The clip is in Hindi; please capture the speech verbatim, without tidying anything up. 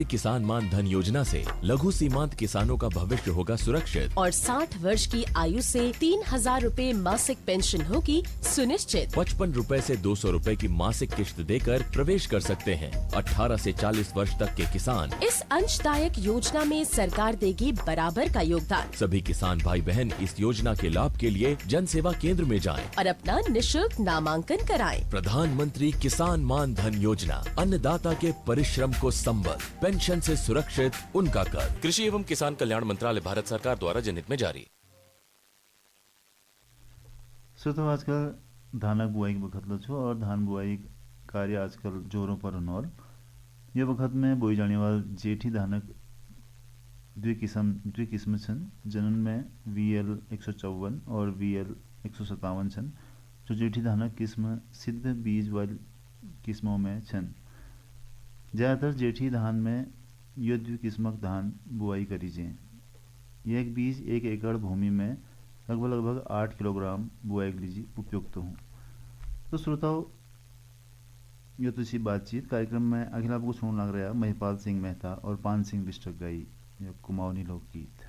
किसान मान धन योजना से लघु सीमांत किसानों का भविष्य होगा सुरक्षित और साठ वर्ष की आयु से तीन हजार रूपए मासिक पेंशन होगी सुनिश्चित। पचपन रूपए से दो सौ रूपए की मासिक किश्त देकर प्रवेश कर सकते हैं। अठारह से चालीस वर्ष तक के किसान इस अंशदायक योजना में सरकार देगी बराबर का योगदान। सभी किसान भाई बहन इस योजना के लाभ के लिए जन सेवा केंद्र में जाएं और अपना निशुल्क नामांकन कराएं। प्रधानमंत्री किसान मान धन योजना अन्नदाता के परिश्रम को संबल, पेंशन से सुरक्षित उनका कर। कृषि एवं किसान कल्याण मंत्रालय, भारत सरकार द्वारा जनहित में जारी। श्रोताओं, आजकल धानक बुआई के वक्त छो और धान बुआई कार्य आजकल जोरों पर होनौर। ये वक्त में बोई जाने वाले जेठी धानक द्वि किस्म द्वि किस्म छन, जनन में वी एल एक सौ चौवन और वी एल एक सौ सत्तावन छन, जो जेठी धानक किस्म सिद्ध बीज वाली किस्मों में छन। ज़्यादातर जेठी धान में ये द्वि किस्मक धान बुआई करी जाए। एक बीज एक एकड़ भूमि में लगभग लगभग आठ किलोग्राम बुआई के लिए उपयुक्त हूँ। तो श्रोताओं, ये तो इसी बातचीत कार्यक्रम में अगला आपको सुनने लग रहा है महिपाल सिंह मेहता और पान सिंह बिष्टक गाई कुमाऊनी लोकगीत।